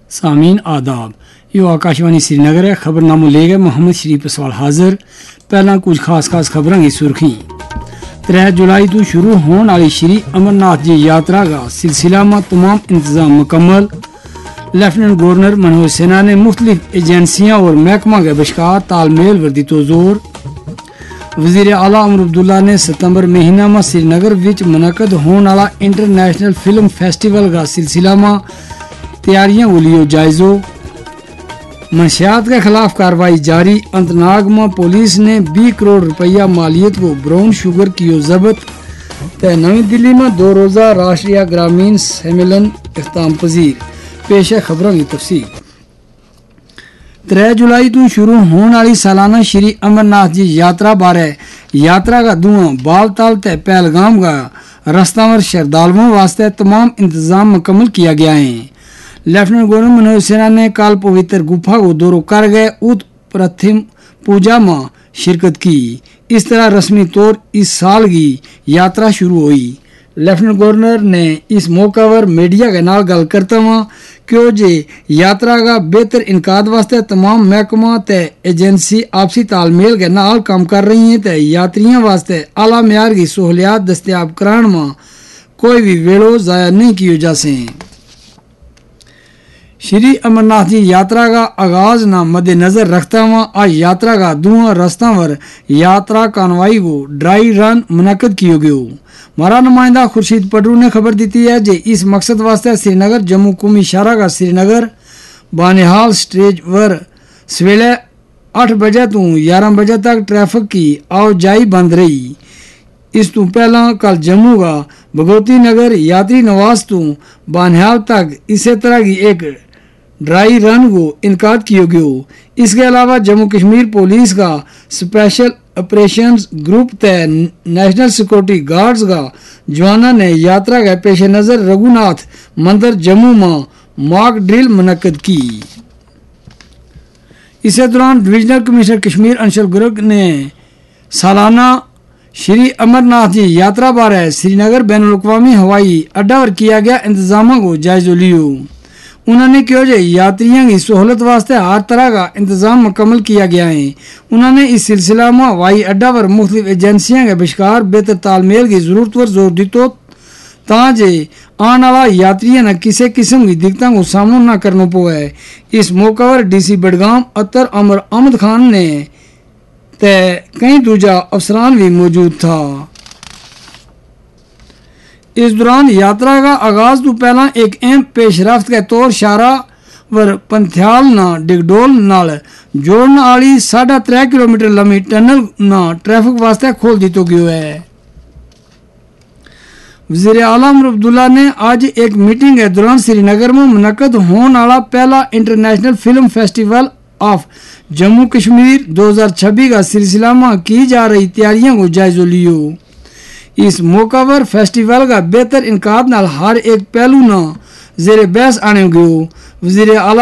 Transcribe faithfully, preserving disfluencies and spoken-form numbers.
सामीन आदाब यो आकाशवाणी श्रीनगर है। खबरनामों ले गए मोहम्मद शरीफ सवाल हाजिर। पहला कुछ खास खास खबरों की सुर्खी। त्रै जुलाई तो शुरू होने वाली श्री अमरनाथ जी यात्रा का सिलसिला में तमाम इंतजाम मुकम्मल। लेफ्टिनेंट गवर्नर मनोज सिन्हा ने मुख्तलिफ एजेंसियां और महकमा के बशकार तालमेल वर्दी तो जोर। वजीर आला उमर अब्दुल्ला ने सितंबर महीना में श्रीनगर विच मुनक़द होने वाला इंटरनेशनल फिल्म फेस्टिवल का सिलसिला में तैयारियां को लियो जायजो। मंशियात के खिलाफ कार्रवाई जारी। अनंतनाग में पुलिस ने बीस करोड़ रुपया मालियत को ब्राउन शुगर कियो जब्त। ते नई दिल्ली में दो रोजा राष्ट्रीय ग्रामीण सम्मेलन इख्ताम पजीर। पेश है खबरों की तफसील। त्रै जुलाई तो शुरू होने वाली सालाना श्री अमरनाथ जी यात्रा बारे यात्रा का धुआं बालताल ते पहलगाम का रास्तावर श्रद्धालुओं वास्ते तमाम इंतजाम मुकम्मल किया गया है। लेफ्टिनेंट गवर्नर मनोज सिन्हा ने कल पवित्र गुफा को दौरा कर गए उत प्रथम पूजा में शिरकत की। इस तरह रस्मी तौर इस साल की यात्रा शुरू हुई। लेफ्टिनेंट गवर्नर ने इस मौका पर मीडिया के नाल गल करते हुए क्यों जे यात्रा का बेहतर इनकाद वास्ते तमाम महकमा ते एजेंसी आपसी तालमेल के नाल काम कर रही हैं ते यात्रियों वास्ते आला म्यार की सहूलियात दस्तियाब कराने में कोई भी वेलो जाया नहीं किया जा सके। श्री अमरनाथ जी यात्रा का आगाज न मद्देनजर रखता हुआ आज यात्रा का धुआं रास्ता पर यात्रा कानवाई को ड्राई रन मुनक्कद किया गया। हमारा नुमाइंदा खुर्शीद पटरू ने खबर दी है जे इस मकसद वास्ते श्रीनगर जम्मू कौमी शाहरा का श्रीनगर बानिहाल स्टेज पर सवेले आठ बजे तो ग्यारह बजे तक ट्रैफिक की आवाजाही बंद रही। इस तो पहला कल जम्मू का भगवती नगर यात्री निवास तो बानिहाल तक इसी तरह की एक ड्राई रन को इनकाद किया गया। इसके अलावा जम्मू कश्मीर पुलिस का स्पेशल ऑपरेशंस ग्रुप ते नेशनल सिक्योरिटी गार्ड्स का जवाना ने यात्रा के पेश नजर रघुनाथ मंदिर जम्मू में मॉक ड्रिल मुनक्कद की। इसी दौरान डिविजनल कमिश्नर कश्मीर अंशल गर्ग ने सालाना श्री अमरनाथ जी यात्रा बारे श्रीनगर बैनुल-अक़वामी हवाई अड्डा पर किया गया इंतजामों को जायजा लियो। उन्होंने कहा कि यात्रियों की सहूलत वास्ते हर तरह का इंतजाम मुकम्मल किया गया है। उन्होंने इस सिलसिला में हवाई अड्डा पर मुख्तलिफ एजेंसियों के बशकार बेहतर तालमेल की जरूरत पर जोर दितो ताजे आने वाला यात्रियों ने किसी किस्म की दिक्कतों को सामना न करना पवे। इस मौका पर डी सी बडगाम अतर अमर अहमद खान ने ते कई दूजा अफसरान भी मौजूद था। इस दौरान यात्रा का आगाज तो पहला एक अहम पेशरफ्त के तौर शाहरा वर पंथ्याल ना डिगडोल नाल जोड़ने वाली साढ़े त्रै किलोमीटर लंबी टनल ना ट्रैफिक वास्ते खोल दितो गयो है। वजीर आला उमर अब्दुल्ला ने आज एक मीटिंग के दौरान श्रीनगर में मुनक्कद होने वाला पहला international film festival of Jammu Kashmir दो हजार छब्बीस का सिलसिला में की जा रही तैयारियों को जायजा लियो। इस मौका पर फेस्टिवल का बेहतर इनकाद नाल हर एक पहलू न जेरे बहस आने गयो। वजीर आला